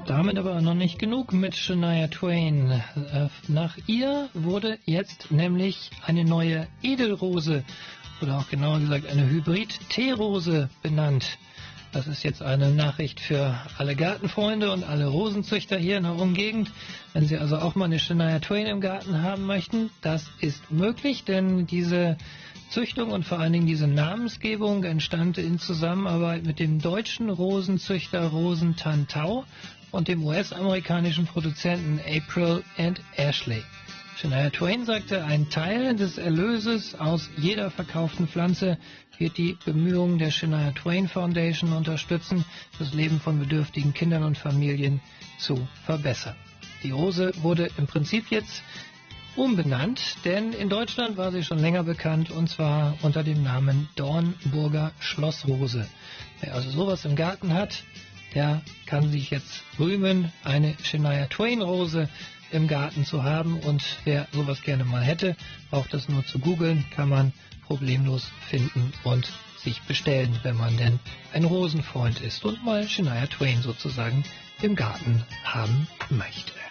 Damit aber noch nicht genug mit Shania Twain. Nach ihr wurde jetzt nämlich eine neue Edelrose oder auch genauer gesagt eine Hybrid-Teerose benannt. Das ist jetzt eine Nachricht für alle Gartenfreunde und alle Rosenzüchter hier in der Umgegend. Wenn Sie also auch mal eine Shania Twain im Garten haben möchten, das ist möglich, denn diese Züchtung und vor allen Dingen diese Namensgebung entstand in Zusammenarbeit mit dem deutschen Rosenzüchter Rosenthal und dem US-amerikanischen Produzenten April and Ashley. Shania Twain sagte, ein Teil des Erlöses aus jeder verkauften Pflanze wird die Bemühungen der Shania Twain Foundation unterstützen, das Leben von bedürftigen Kindern und Familien zu verbessern. Die Rose wurde im Prinzip jetzt umbenannt, denn in Deutschland war sie schon länger bekannt und zwar unter dem Namen Dornburger Schlossrose. Wer also sowas im Garten hat, der kann sich jetzt rühmen, eine Shania Twain Rose im Garten zu haben, und wer sowas gerne mal hätte, braucht das nur zu googeln, kann man problemlos finden und sich bestellen, wenn man denn ein Rosenfreund ist und mal Shania Twain sozusagen im Garten haben möchte.